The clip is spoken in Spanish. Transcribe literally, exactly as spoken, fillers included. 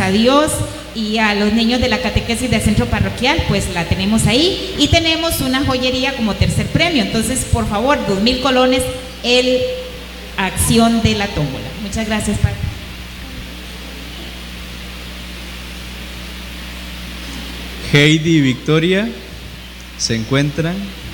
a Dios y a los niños de la catequesis del centro parroquial, pues la tenemos ahí. Y tenemos una joyería como tercer premio. Entonces, por favor, dos mil colones, el acción de la tómbola. Muchas gracias, Padre. Heidi y Victoria se encuentran.